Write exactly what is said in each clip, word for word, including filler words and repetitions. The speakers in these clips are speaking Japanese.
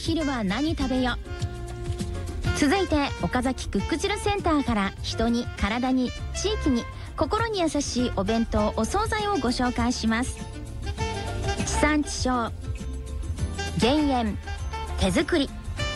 昼は何食べよ。続いて岡崎クック汁センターから人に体に地域に心に優しいお弁当お惣菜をご紹介します。地産地消、減塩、手作り。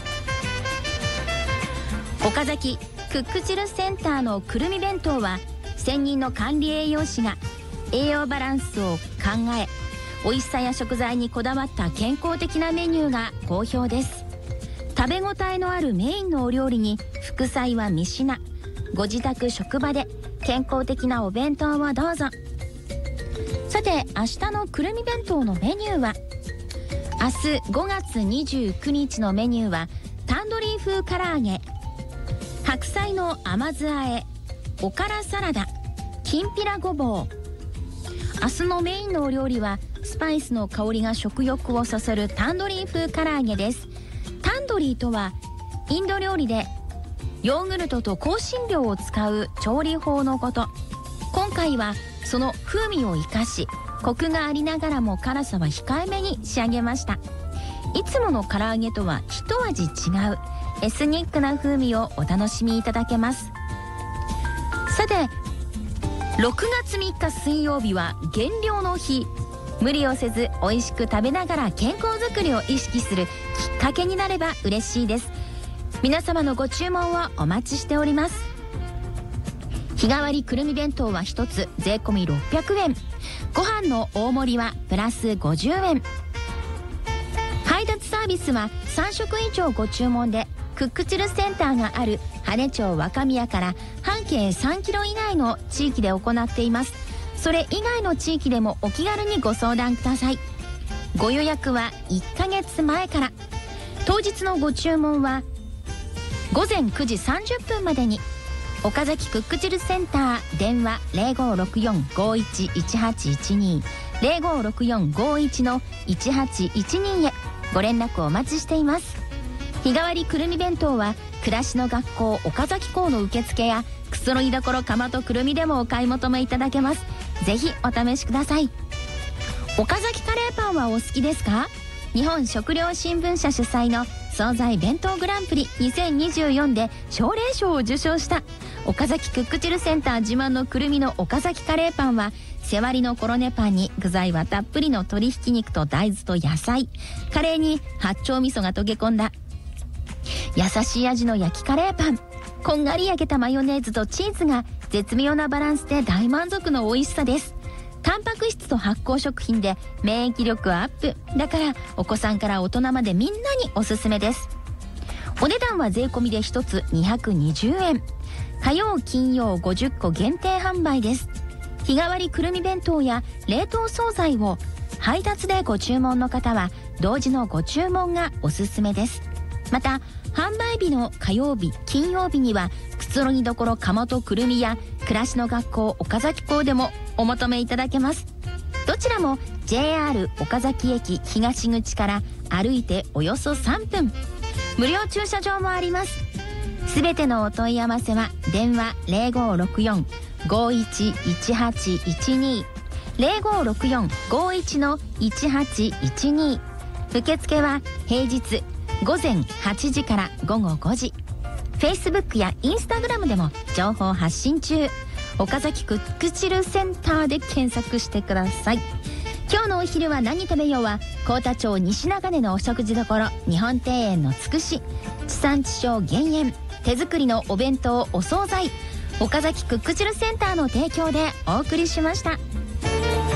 岡崎クック汁センターのくるみ弁当は専任の管理栄養士が栄養バランスを考え、美味しさや食材にこだわった健康的なメニューが好評です。食べ応えのあるメインのお料理に副菜はみ品。ご自宅職場で健康的なお弁当をどうぞ。さて明日のくるみ弁当のメニューは、明日ごがつにじゅうくにちのメニューはタンドリー風唐揚げ、白菜の甘酢あえ、おからサラダ、きんぴらごぼう。明日のメインのお料理はスパイスの香りが食欲をそそるタンドリー風唐揚げです。タンドリーとはインド料理でヨーグルトと香辛料を使う調理法のこと。今回はその風味を生かし、コクがありながらも辛さは控えめに仕上げました。いつもの唐揚げとは一味違うエスニックな風味をお楽しみいただけます。さてろくがつみっか水曜日は減量の日。無理をせず美味しく食べながら健康づくりを意識するきっかけになれば嬉しいです。皆様のご注文をお待ちしております。日替わりくるみ弁当はひとつ税込みろっぴゃくえん、ご飯の大盛りはプラスごじゅうえん。配達サービスはさん食以上ご注文でクックチルセンターがある羽根町若宮から半径さんキロ以内の地域で行っています。それ以外の地域でもお気軽にご相談ください。ご予約はいっかげつまえから。当日のご注文はごぜんくじさんじゅっぷんまでに。岡崎クックチルセンター電話 ゼロごろくよん ごいちいちはちいちに ゼロごろくよん ごいちのいちはちいちに へご連絡お待ちしています。日替わりくるみ弁当は暮らしの学校岡崎校の受付やくつろぎどころ釜とくるみでもお買い求めいただけます。ぜひお試しください。岡崎カレーパンはお好きですか？日本食料新聞社主催の惣菜弁当グランプリにせんにじゅうよんで奨励賞を受賞した岡崎クックチルセンター自慢のくるみの岡崎カレーパンは、背割りのコロネパンに具材はたっぷりの鶏ひき肉と大豆と野菜、カレーに八丁味噌が溶け込んだ優しい味の焼きカレーパン、こんがり焼けたマヨネーズとチーズが絶妙なバランスで大満足の美味しさです。タンパク質と発酵食品で免疫力アップだから、お子さんから大人までみんなにおすすめです。お値段は税込みでひとつにひゃくにじゅうえん。火曜金曜ごじゅっこ限定販売です。日替わりくるみ弁当や冷凍惣菜を配達でご注文の方は同時のご注文がおすすめです。また販売日の火曜日金曜日にはくつろぎどころ釜とくるみや暮らしの学校岡崎校でもお求めいただけます。どちらも ジェイアール 岡崎駅東口から歩いておよそさんぷん、無料駐車場もあります。すべてのお問い合わせは電話 ゼロごろくよん ごいちいちはちいちに ゼロごろくよん ごいちのいちはちいちに。受付は平日ごぜんはちじからごごごじ。 Facebook や Instagram でも情報発信中。岡崎クックチルセンターで検索してください。今日のお昼は何食べようは、幸田町西長根のお食事処日本庭園のつくし。地産地消減塩、手作りのお弁当お惣菜、岡崎クックチルセンターの提供でお送りしました。